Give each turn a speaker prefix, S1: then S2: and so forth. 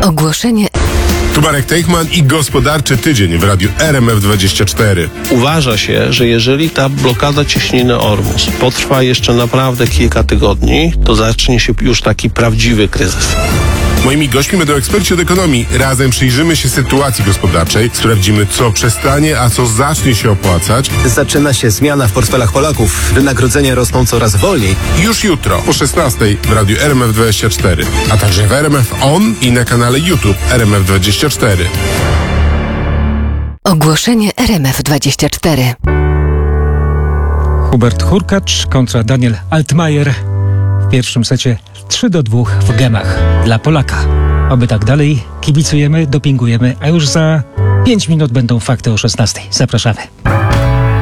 S1: Ogłoszenie.
S2: Tu Marek Teichman i Gospodarczy Tydzień w radiu RMF24.
S3: Uważa się, że jeżeli ta blokada cieśniny Ormus potrwa jeszcze naprawdę kilka tygodni, to zacznie się już taki prawdziwy kryzys.
S2: Moimi gośćmi będą eksperci od ekonomii. Razem przyjrzymy się sytuacji gospodarczej, sprawdzimy, co przestanie, a co zacznie się opłacać.
S4: Zaczyna się zmiana w portfelach Polaków. Wynagrodzenia rosną coraz wolniej.
S2: Już jutro po 16 w radiu RMF24, a także w RMF On i na kanale YouTube RMF24.
S1: Ogłoszenie RMF24.
S5: Hubert Hurkacz kontra Daniel Altmaier. W pierwszym secie 3-2 w gemach dla Polaka. Oby tak dalej. Kibicujemy, dopingujemy, a już za 5 minut będą fakty o 16. Zapraszamy.